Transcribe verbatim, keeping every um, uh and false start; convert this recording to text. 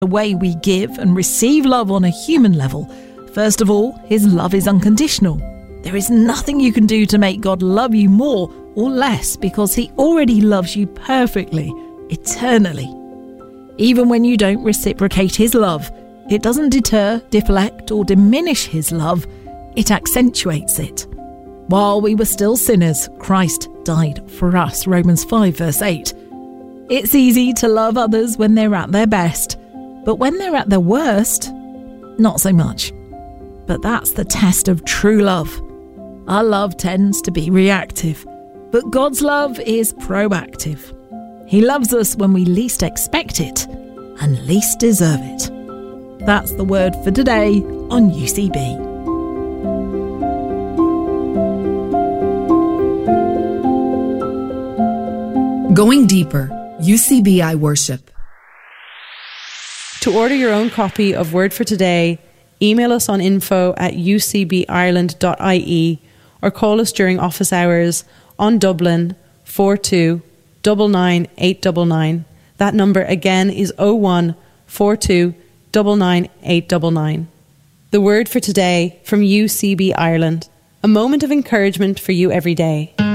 The way we give and receive love on a human level, first of all, his love is unconditional. There is nothing you can do to make God love you more or less because he already loves you perfectly, eternally. Even when you don't reciprocate his love, it doesn't deter, deflect or diminish his love, it accentuates it. While we were still sinners, Christ died for us, Romans five verse eight. It's easy to love others when they're at their best, but when they're at their worst, not so much. But that's the test of true love. Our love tends to be reactive, but God's love is proactive. He loves us when we least expect it and least deserve it. That's the word for today on U C B. Going deeper, U C B I Worship. To order your own copy of Word for Today, email us on info at u c b ireland dot i e or call us during office hours on Dublin four two nine nine eight nine nine. That number again is oh one four two nine nine eight nine nine. The Word for Today from U C B Ireland. A moment of encouragement for you every day.